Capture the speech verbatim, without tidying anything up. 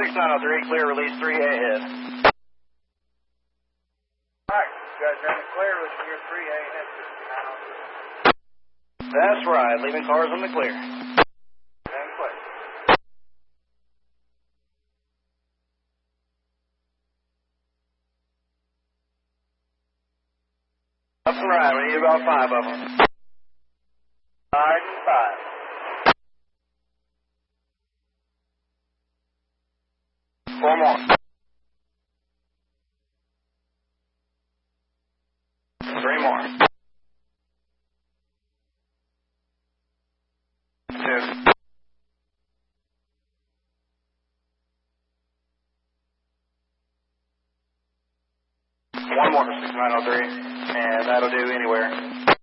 six nine oh three, clear, release three A ahead. Alright, you guys are in the clear, listen, you're three A ahead, six nine oh three. That's right, leaving cars on the clear. And clear. Up and right, we need about five of them. Nine and five. Four more. Three more. Two. One more for six nine oh three, and that'll do anywhere.